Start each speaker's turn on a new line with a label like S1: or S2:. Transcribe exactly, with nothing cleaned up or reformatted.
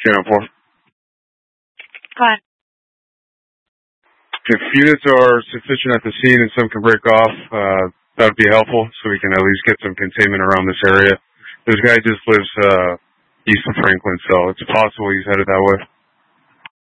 S1: Channel four.
S2: Go ahead.
S1: If units are sufficient at the scene and some can break off, uh, that would be helpful so we can at least get some containment around this area. This guy just lives uh, east of Franklin, so it's possible he's headed that way.